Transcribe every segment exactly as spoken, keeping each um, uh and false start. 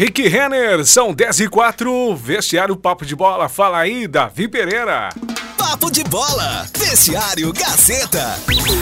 Rick Renner, são dez e quatro, vestiário Papo de Bola, fala aí, Davi Pereira. Papo de Bola, vestiário Gazeta.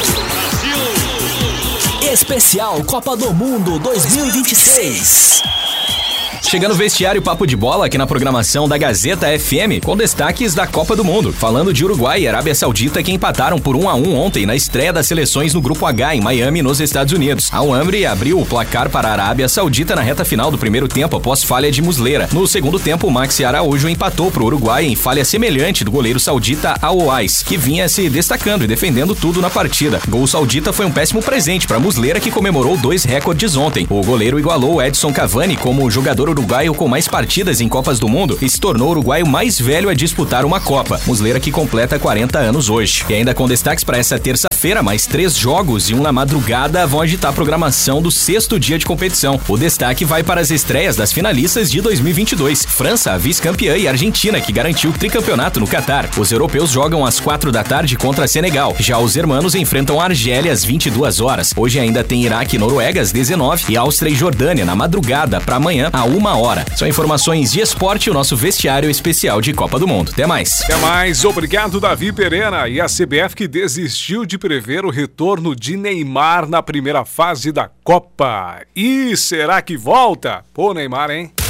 Especial Copa do Mundo dois mil e vinte e seis. Chegando o vestiário Papo de Bola aqui na programação da Gazeta F M, com destaques da Copa do Mundo. Falando de Uruguai e Arábia Saudita, que empataram por um a um ontem na estreia das seleções no Grupo H em Miami, nos Estados Unidos. A Wembley abriu o placar para a Arábia Saudita na reta final do primeiro tempo após falha de Muslera. No segundo tempo, o Maxi Araújo empatou para o Uruguai em falha semelhante do goleiro saudita Aouais, que vinha se destacando e defendendo tudo na partida. Gol saudita foi um péssimo presente para Muslera, que comemorou dois recordes ontem. O goleiro igualou Edson Cavani como jogador uruguaio com mais partidas em Copas do Mundo e se tornou o uruguaio mais velho a disputar uma Copa. Muslera que completa quarenta anos hoje. E ainda com destaques para essa terça-feira, mais três jogos e um na madrugada vão agitar a programação do sexto dia de competição. O destaque vai para as estreias das finalistas de dois mil e vinte e dois. França, vice-campeã, e Argentina, que garantiu o tricampeonato no Catar. Os europeus jogam às quatro da tarde contra Senegal. Já os hermanos enfrentam a Argélia às vinte e duas horas. Hoje ainda tem Iraque e Noruega às dezenove e Áustria e Jordânia na madrugada para amanhã a uma hora. São informações de esporte e o nosso vestiário especial de Copa do Mundo. Até mais. Até mais. Obrigado, Davi Pereira. E a C B F que desistiu de prever o retorno de Neymar na primeira fase da Copa. E será que volta? Pô, Neymar, hein?